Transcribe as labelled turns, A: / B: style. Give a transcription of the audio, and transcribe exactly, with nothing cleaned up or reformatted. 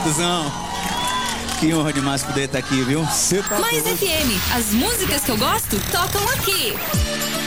A: Cusão, que honra demais poder estar aqui, viu?
B: Cê tá
C: Mais
B: doido.
C: F M, as músicas que eu gosto tocam aqui.